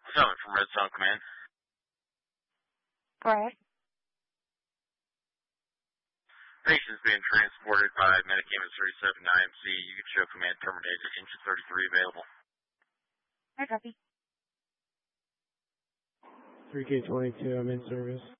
Summit from Redstone Command. Go ahead. Patient's being transported by Medicaments 37 IMC. You can show command terminated. Engine 33 available. I copy. 3K22, I'm in service.